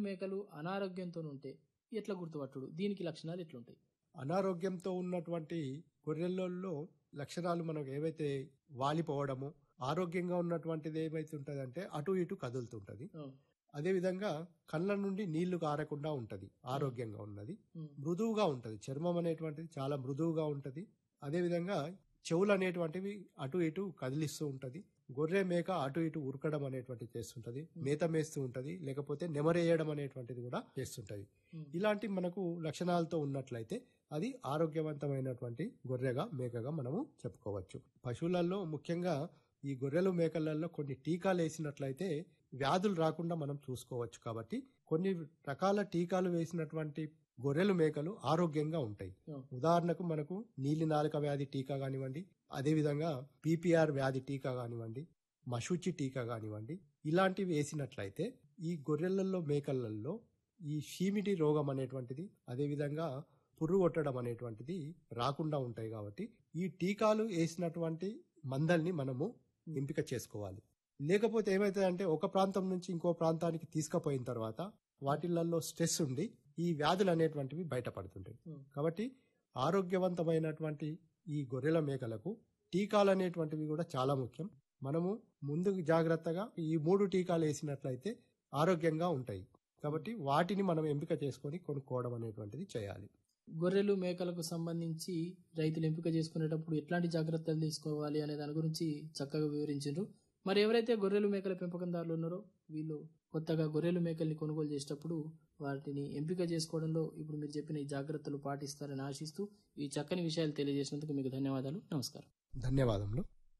మేకలు అనారోగ్యంతో ఉంటే ఎట్లా గుర్తుపట్టుడు, దీనికి లక్షణాలు ఎట్లుంటాయి? అనారోగ్యంతో ఉన్నటువంటి గొర్రెలలో లక్షణాలు మనకు ఏవైతే వాలిపోవడము, ఆరోగ్యంగా ఉన్నటువంటిది ఏమైతే ఉంటదంటే అటు ఇటు కదులుతుంటది. అదేవిధంగా కళ్ళ నుండి నీళ్లు కారకుండా ఉంటది, ఆరోగ్యంగా ఉన్నది. మృదువుగా ఉంటది, చర్మం అనేటువంటిది చాలా మృదువుగా ఉంటది. అదేవిధంగా చెవులు అనేటువంటివి అటు ఇటు కదిలిస్తూ ఉంటది. గొర్రె మేక అటు ఇటు ఉరకడం అనేటువంటిది చేస్తుంటది, మేత మేస్తూ ఉంటది, లేకపోతే నెమరేయడం అనేటువంటిది కూడా చేస్తుంటది. ఇలాంటి మనకు లక్షణాలతో ఉన్నట్లయితే అది ఆరోగ్యవంతమైనటువంటి గొర్రెగా మేకగా మనము చెప్పుకోవచ్చు. పశువులలో ముఖ్యంగా ఈ గొర్రెలు మేకలలో కొన్ని టీకాలు వేసినట్లయితే వ్యాధులు రాకుండా మనం చూసుకోవచ్చు. కాబట్టి కొన్ని రకాల టీకాలు వేసినటువంటి గొర్రెలు మేకలు ఆరోగ్యంగా ఉంటాయి. ఉదాహరణకు మనకు నీలి నాలుక వ్యాధి టీకా కానివ్వండి, అదేవిధంగా పీపీఆర్ వ్యాధి టీకా కానివ్వండి, మశూచి టీకా కానివ్వండి, ఇలాంటివి వేసినట్లయితే ఈ గొర్రెలలో మేకలలో ఈ షీమిడి రోగం అనేటువంటిది, అదేవిధంగా పుర్రు కొట్టడం అనేటువంటిది రాకుండా ఉంటాయి. కాబట్టి ఈ టీకాలు వేసినటువంటి మందల్ని మనము ఎంపిక చేసుకోవాలి. లేకపోతే ఏమైతుందంటే ఒక ప్రాంతం నుంచి ఇంకో ప్రాంతానికి తీసుకుపోయిన తర్వాత వాటిలలో స్ట్రెస్ ఉండి ఈ వ్యాధులు అనేటువంటివి బయటపడుతుంటాయి. కాబట్టి ఆరోగ్యవంతమైనటువంటి ఈ గొర్రెల మేకలకు టీకాలు అనేటువంటివి కూడా చాలా ముఖ్యం. మనము ముందుకు జాగ్రత్తగా ఈ 3 టీకాలు వేసినట్లయితే ఆరోగ్యంగా ఉంటాయి. కాబట్టి వాటిని మనం ఎంపిక చేసుకొని కొనుక్కోవడం అనేటువంటిది చేయాలి. గొర్రెలు మేకలకు సంబంధించి రైతులు ఎంపిక చేసుకునేటప్పుడు ఎట్లాంటి జాగ్రత్తలు తీసుకోవాలి అనే దాని గురించి చక్కగా వివరించారు. మరి ఎవరైతే గొర్రెలు మేకల పెంపకందారులు ఉన్నారో వీళ్ళు కొత్తగా గొర్రెలు మేకల్ని కొనుగోలు చేసేటప్పుడు వాటిని ఎంపిక చేసుకోవడంలో ఇప్పుడు మీరు చెప్పిన ఈ జాగ్రత్తలు పాటిస్తారని ఆశిస్తూ ఈ చక్కని విషయాలు తెలియజేసినందుకు మీకు ధన్యవాదాలు. నమస్కారం. ధన్యవాదములు.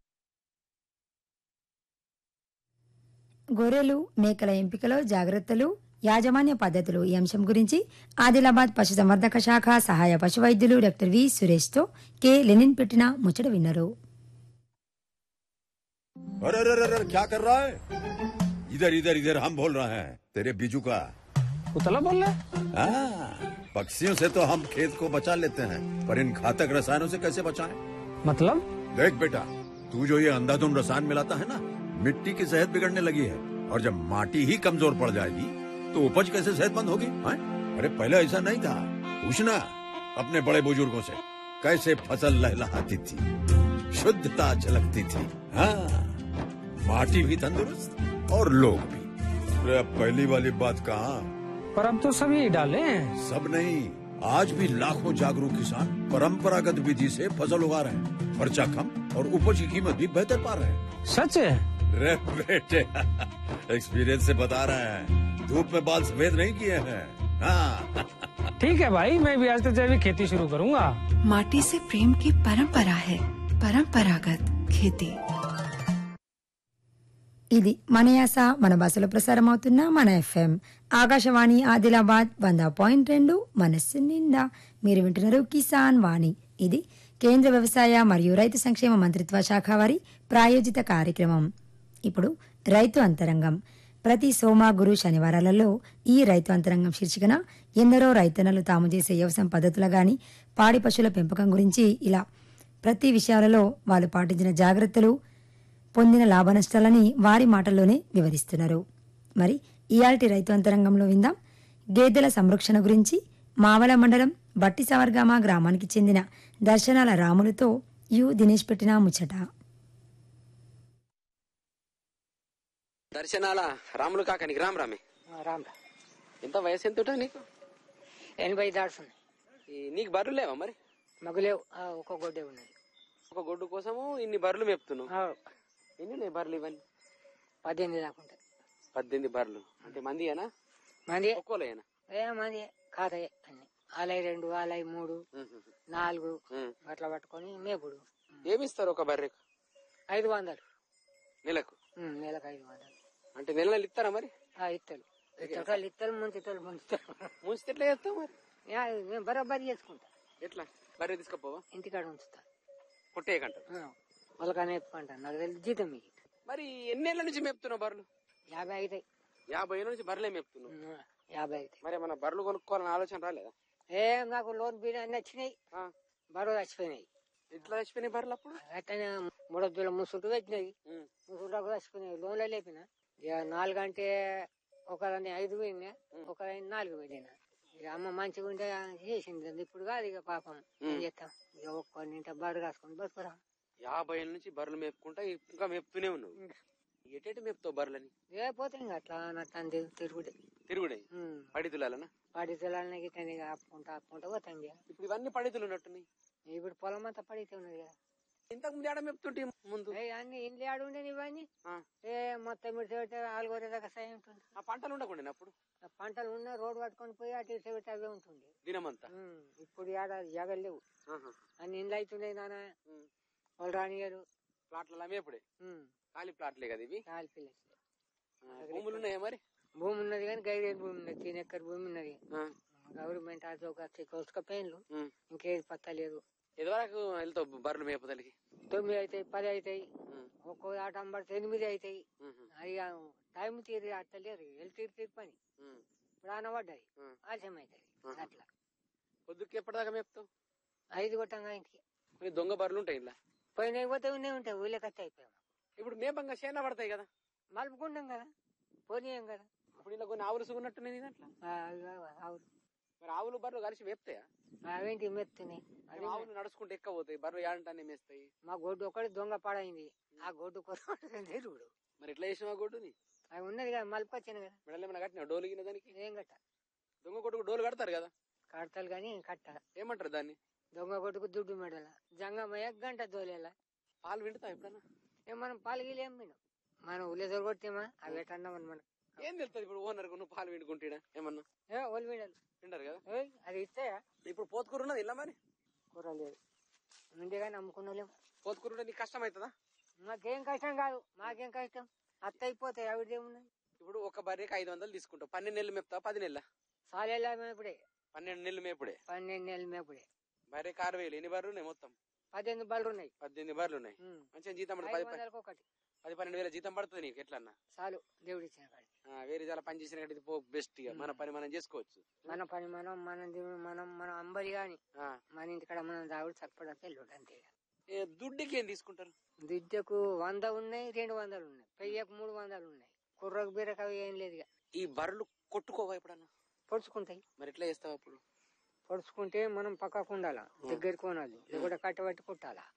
గొర్రెలు మేకల ఎంపికలో జాగ్రత్తలు, యాజమాన్య పద్ధతులు ఈ అంశం గురించి ఆదిలాబాద్ పశుసంవర్ధక శాఖ సహాయ పశువైద్యులు డాక్టర్ వి సురేష్తో కె లెనిన్ పెట్టిన ముచ్చట విన్నారు. अरे अरे अरे क्या कर रहा है? इधर इधर इधर हम बोल रहे हैं तेरे बीजू का उतला बोल रहा है? पक्षियों से तो हम खेत को बचा लेते हैं, पर इन घातक रसायनों से कैसे बचाएं? मतलब? देख बेटा, तू जो ये अंधाधुंध रसायन मिलाता है ना, मिट्टी की सेहत बिगड़ने लगी है। और जब माटी ही कमजोर पड़ जाएगी तो उपज कैसे सेहतमंद होगी? अरे पहले ऐसा नहीं था, पूछना अपने बड़े बुजुर्गों से, कैसे फसल लहलहाती थी, शुद्धता झलकती थी। हाँ, माटी भी तंदुरुस्त और लोग भी। अरे अब पहली वाली बात कहाँ, पर अब तो सभी डाले हैं। सब नहीं, आज भी लाखों जागरूक किसान परंपरागत विधि से फसल उगा रहे हैं। खर्चा कम और उपज की कीमत भी बेहतर पा रहे हैं। सच है? रे बेटे, एक्सपीरियंस से बता रहे हैं, धूप में बाल सफेद नहीं किए हैं। हाँ। ठीक है भाई, मैं भी आज से जैविक खेती शुरू करूंगा। माटी से प्रेम की परंपरा है परंपरागत खेती. ఇది మన యాస మన భాషలో ప్రసారం అవుతున్న మన ఎఫ్ఎం ఆకాశవాణి ఆదిలాబాద్ 100.2 మనస్సు నిండా. మీరు వింటున్నారు కిసాన్ వాణి. ఇది కేంద్ర వ్యవసాయ మరియు రైతు సంక్షేమ మంత్రిత్వ శాఖ వారి ప్రాయోజిత కార్యక్రమం. ఇప్పుడు రైతు అంతరంగం. ప్రతి సోమ గురు శనివారాలలో ఈ రైతు అంతరంగం శీర్షికన ఎందరో రైతన్నలు తాము చేసే వ్యవసాయ పద్ధతులు గాని పాడి పశువుల పెంపకం గురించి ఇలా ప్రతి విషయాలలో వాళ్ళు పాటించిన జాగ్రత్తలు, పొందిన లాభ నష్టాలని వారి మాటల్లోనే వివరిస్తున్నారు. మరి ఇయాల్టి రైతు అంతరంగంలో విందాం గేదెల సంరక్షణ గురించి మావల మండలం బట్టి సవర్గామ గ్రామానికి చెందిన దర్శనాల రాములతో యు దినేష్ పెట్టిన ముచ్చట. దర్శనాల రాములు కాక నీకు రామ్ రామే రామ్. ఎంత వయసు ఎంత ఉంటుంది నీకు? 80 దాడుతుంది. నీకు బర్రెలు లేవా మరి? మగ లేవు, ఒక గొడ్డే ఉన్నది. ఒక గొడ్డు కోసము ఇన్ని బర్రెలు మేపుతున్నావు. ఎన్ని ఉన్నాయి బర్రెలు ఇవన్నీ? 18 దాకా ఉంటాయి. 18 బర్రెలు అంటే మంది ఏనా? మంది ఒక్కోలేనా? మంది కాదయ్య అన్ని. ఆలయ 2, ఆలయ 3, 4 అట్లా పట్టుకొని మేపుడు. ఏమిస్తారు ఒక బర్రెకు? 500 నెలకు. నెలకు 500 అంటే నెల నెల ఇస్తారా మరి? ఇత్తలు ఇత్తలు ముంచుతారు. ముంచితే ఎట్లా చేస్తావు మరి? మేము బరాబరి చేసుకుంటా. ఎట్లా? బర్రె తీసుకపోవా? ఇంటికాడ ఉంచుతా. కొట్టేయకంట వాళ్ళకనే చెప్పుకుంటాను. నాకు తెలియదు జీతం మీకు. మరి ఎన్నేళ్ల నుంచి మేపుతున్నావు బర్రెలు? 50 అవుతాయి. 50 ఏళ్ళ నుంచి బర్రెలే మేపుతున్నావు? 50 అవుతాయి. మరి మన బర్రెలు కొనుక్కోవాలని ఆలోచన రాలేదా? నాకు లోన్ బిల్ అన్ని వచ్చినాయి. బరువు చచ్చిపోయినాయి. ఎట్లా చచ్చిపోయినాయి బర్రెలు అప్పుడు? అట్లనే 3 ముసులు పెట్టినాయి. ముసులకు చచ్చిపోయినాయి. లోన్లో లేపిన 4 అంటే ఒకదాన్ని 5 పోయినా, ఒకదాన్ని 4 పెట్టినా. ఇక అమ్మ మంచిగా ఉంటే చేసింది. ఇప్పుడు కాదు ఇక పాపం ఏం చేస్తాం. ఇక ఒక్కొన్నింట బరు కాసుకొని బతుకురా. 50 ఏళ్ళ నుంచి బర్రెలు మేపుకుంటా ఇంకా మేపుతూనే ఉన్నావు. ఎటేటి మేపుతావు బర్రెలని? లేకపోతే ఇంకా అట్లా నట్టు తిరుగుడే పడితులాలనా? పడితులని గిట్ట ఆపుకుంటా పోతాం. ఇప్పుడు ఇవన్నీ పడితులు ఉన్నట్టున్నాయి. ఇప్పుడు పొలం అంతా పడితే ఉన్నది కదా. ఇంతకు ముందు ఆడ మేపుతుంటే ముందు అన్ని ఇంట్లో ఆడు ఉండేది ఇవన్నీ. మొత్తం మిడిసి పెడితే 4 దాకా సాయం ఉంటుంది. ఆ పంటలు ఉండకుండా అప్పుడు పంటలు ఉన్న రోడ్డు పట్టుకొని పోయి అటు ఇటు పెట్టి అవే ఉంటుంది దినమంతా. ఇప్పుడు ఆడ జాగలు లేవు, అన్ని ఇండ్లు అవుతుండే నాన్న. వాళ్ళు రానియారు. ప్లాట్ల మేపుడే ఖాళీ ప్లాట్లే కదా ఇవి. ఖాళీ పిల్లలు. భూములు ఉన్నాయా మరి? భూమి ఉన్నది కానీ గైరేది భూమి ఉన్నది. 3 ఎకర్ భూమి ఉన్నది. గవర్నమెంట్ అది ఒక కోసుకపోయిన్లు. ఇంకేది పత్తా లేదు. ఎదువరకు వెళ్తావు బర్రెలు మేపదలికి? 9 అవుతాయి, 10 అవుతాయి. ఒక్కో ఆట పడితే 8 అవుతాయి. అది టైం తీరి అట్టలేరు. తీరి పని ఇప్పుడు అనబడ్డాయి ఆలస్యం అవుతుంది. అట్లా పొద్దుకి ఎప్పటిదాకా మేపుతావు? 5 కొట్టంగా ఇంటికి. కొన్ని దొంగ బర్రెలు ఉంటాయి ఇలా పోయిన పోతే ఉంటాయి. ఊళ్ళో కట్టి అయిపోయాం. ఇప్పుడు మేపంగా చేన పడతాయి కదా, మలుపుకుంటాం కదా, పోనీయం కదా. ఇప్పుడు ఇలా కొన్ని ఆవులు సున్నట్టున్నాయి అట్లా. ఆవులు మరి ఆవులు బర్రెలు కలిసి మేపుతాయా? అవేంటి మెత్తున్నాయి. ఆవులు నడుచుకుంటే ఎక్క పోతాయి, బర్రెలు ఏడంటానే మేస్తాయి. మా గొడ్డు ఒకటి దొంగ పాడైంది. ఆ గొడ్డు కొరుడు. మరి ఎట్లా చేసిన ఆ గొడ్డుని? అవి ఉన్నది కదా, మలుపుకొచ్చాను కదా. మెడలు ఏమైనా కట్టినా డోలు గిన దానికి? ఏం కట్ట. దొంగ కొట్టుకు డోలు కడతారు కదా? కడతారు కానీ కట్ట. ఏమంటారు దాన్ని? దొంగ కొట్టుకు దుడ్డు మెడల జంగమయ్య గంట దోలేలా. పాలు వింటుతా ఎప్పుడన్నా? మనం పాలు గీలు ఏం వినం. మనం ఉల్లేదొర కొట్టేమా అవి ఎట్టన్నామని మనం ఏం తెలుస్తుంది? ఇప్పుడు ఓనర్ నువ్వు పాలు విండుకుంటా ఏమన్నా ఒళ్ళు వినాలి వింటారు కదా. అది ఇస్తాయా? ఇప్పుడు పోతుకూర ఉన్నది ఇలా మరి? కూర లేదు ముందుగా నమ్ముకున్నాలేము. పోతుకూర నీకు కష్టం అవుతుందా? మాకేం కష్టం కాదు. మాకేం కష్టం. అత్త అయిపోతాయి. అవిడేమున్నాయి. ఇప్పుడు ఒక బర్రెకి 500 తీసుకుంటావు. 12 నెలలు మేపుతావు? 10 నెలల సాలేలా మేపుడే. 12 నెలలు మేపుడే. 12 నెలలు మేపుడే. బర్రెకి 6000. ఎన్ని బర్రెలు ఉన్నాయి మొత్తం? 18 బర్రెలు ఉన్నాయి. 18 బర్రెలు ఉన్నాయి. మంచిగా జీతం పడుతుంది. 10-12 వేల జీతం పడుతుంది నీకు. ఎట్లన్నా చాలు దేవుడు ఇచ్చిన కాడికి. వేరే చాలా పని చేసిన కాడికి బెస్ట్. మన పని మనం చేసుకోవచ్చు. మన పని మనం అంబలి గాని మన ఇంటికాడ మనం దావుడు చక్కపడానికి వెళ్ళాడు అంతే. దుడ్డుకి ఏం తీసుకుంటారు? దుడ్డకు 100 ఉన్నాయి, 200 ఉన్నాయి, పెయ్యకు 300 ఉన్నాయి. కుర్రకు బీరకు అవి ఏం లేదు. ఈ బర్రెలు కొట్టుకోవా ఎప్పుడన్నా? పొడుచుకుంటాయి. మరి ఎట్లా చేస్తావు అప్పుడు? పొడుచుకుంటే మనం పక్కకు ఉండాలా, దగ్గరికి కొనాలి, లేకుంటే కట్టబట్టి కొట్టాలా.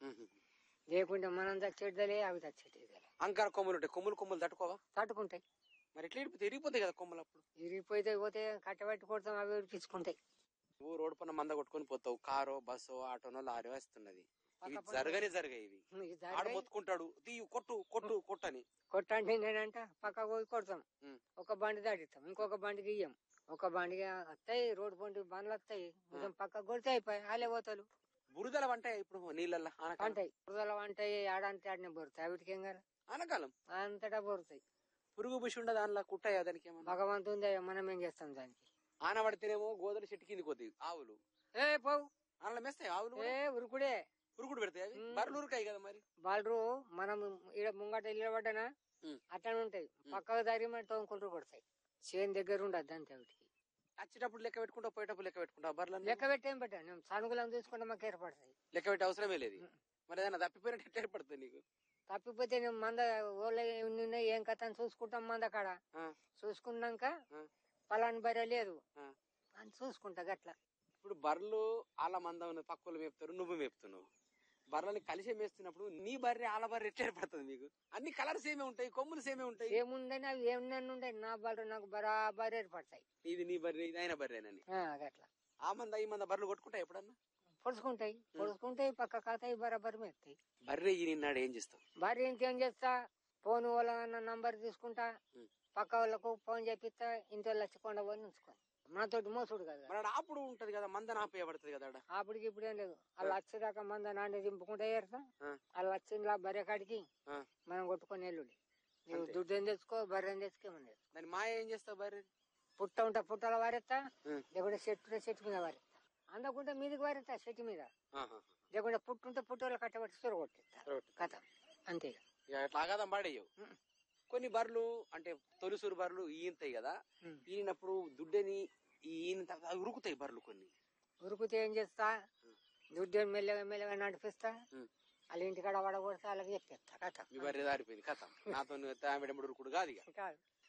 లేకుంటే మనం చచ్చేద్దలే అవి చచ్చేద్దలే. అంకార కొమ్ములు ఉంటాయి. కొమ్ములు తట్టుకోవా? తట్టుకుంటాయి. మరి ఎట్లా ఇరిగిపోతాయి కదా కొమ్ములు. అప్పుడు ఇరిగిపోతే కట్టబట్టి కొడతాం, అవి ఇరిపించుకుంటాయి. నువ్వు రోడ్డు పైన మంద కొట్టుకొని పోతావు. కారో బస్సో ఆటోనో లారీ వస్తున్నది. ఇవి జరగాయి ఇవి. ఆడు మొత్తుకుంటాడు తీయు కొట్టు కొట్టు కొట్టని. కొట్టండి నేనంట పక్కకు పోయి కొడతాం. ఒక బండి దాటిస్తాం, ఇంకొక బండికి ఇయ్యం. ఒక బండికి వస్తాయి, రోడ్డు పండి బండ్లు వస్తాయి, కొంచెం పక్కకు కొడితే అయిపోయి ఆలే పోతారు. బురదల వంటాయి ఇప్పుడు నీళ్ళల్లో అంటాయి. బురదల వంటాయి. ఆడంటే ఆడనే బోరుతాయి. వీటికి ఏం కదా ఆనకాలం అంతటా బోరుతాయి. పురుగు బుషి ఉండదు అందులో కుట్టాయా దానికి? భగవంతుంది మనం ఏం చేస్తాం దానికి? ఆన పడితేనేమో గోదల చెట్టు కింది కొద్ది ఆవులు పోవు అందులో మేస్తాయి ఆవులు. ఉరుకుడే పురుగుడు పెడతాయి. అవి బర్రెలు ఉరుకాయి కదా మరి. బర్రెలు మనం ఈడ ముంగట ఇల్లబడ్డానా అట్లనే ఉంటాయి. పక్కకు దారి మన తోముకుంటూ కొడతాయి. చేను దగ్గర ఉండద్దు అంతే. వీటికి వచ్చేటప్పుడు లెక్క పెట్టుకుంటా, పోయేటప్పుడు లెక్క పెట్టుకుంటా. బర్రెలు లెక్క పెట్టేం పెట్టాను. సనుగులను చూసుకుంటే మాకు ఏర్పడతాయి. లెక్క పెట్టే అవసరమే లేదు. మరి ఏదైనా తప్పిపోయినట్టు ఎట్లా ఏర్పడుతుంది నీకు? తప్పిపోతే నేను మంద ఊళ్ళో ఉన్నాయి ఏం కథ అని చూసుకుంటాం. మంద కాడ చూసుకున్నాక పలాని బర్రె లేదు అని చూసుకుంటా గట్లా. ఇప్పుడు బర్రెలు ఆల మంద ఉన్నది, పక్కలు మేపుతారు, నువ్వు మేపుతున్నావు. బర్రెని కలిసే మేస్తున్నప్పుడు నీ బర్రె ఆల బర్రె ఎట్లా ఏర్పడుతుంది మీకు? అన్ని కలర్స్ ఏమే ఉంటాయి, కొమ్ములు సేమే ఉంటాయి. ఏముండని అవి ఏమన్నా ఉంటాయి. నా బర్రె నాకు బరాబర్ ఏర్పడతాయి. ఇది నీ బర్రె, ఇది ఆయన బర్రెనని. అట్లా ఆ మంద ఈ మంద బర్రెలు కొట్టుకుంటాయి ఎప్పుడన్నా? పొడుచుకుంటాయి పక్క కాతాయి బరాబర్ మేస్తాయి. బర్రె ఈ నిన్నాడు ఏం చేస్తావు? బర్రె ఇంకేం చేస్తా, ఫోన్ వాళ్ళ నంబర్ తీసుకుంటా, పక్క వాళ్ళకు ఫోన్ చేపిస్తా, ఇంటి వాళ్ళు వచ్చి పోయి ఉంచుకొని మనతోటి మోసుడు కదా. అప్పుడు ఉంటది కదా మంద నాపేయబడుతుంది కదా. అప్పటికి ఇప్పుడు ఏం లేదు. వాళ్ళు వచ్చేదాకా మంద నాండి దింపుకుంటా ఏరుతా. వాళ్ళు వచ్చింది బర్రె కాడికి మనం కొట్టుకొని ఎల్లుడి. నువ్వు దుడ్డు ఏం తెచ్చుకో, బర్రె ఏం తెచ్చుకోమని. దాని మాయ ఏం చేస్తావు? బర్రె పుట్ట ఉంటా పుట్టల వారెత్తా, లేకుంటే చెట్టు మీద వారెత్తా. అందకుంటే మీదకి వారెత్తా చెట్టు మీద, లేకుంటే పుట్టుంటే పుట్టలు కట్టబట్టి సొర కొట్టేస్తా. కథ అంతే. ఆగాదం పాడేయవు. కొన్ని బర్రెలు అంటే తొలిసూరు బర్రెలు ఈనతాయి కదా. ఈనప్పుడు దుడ్డని ఈయన ఉరుకుతాయి బర్రెలు. కొన్ని ఉరుకుతే ఏం చేస్తా, దుడ్డని మెల్లగా మెల్లగా నడిపిస్తా. వాళ్ళ ఇంటికాడ వడగొడతా, వాళ్ళకి చెప్పేస్తా. కథ మీ బర్రె దారిపోయింది కథ. నాతో ఉరుకుడు కాదు.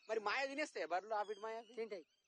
మరి మాయ తినేస్తాయి బర్రెలు ఆ బిడ్డ మాయ తింటాయి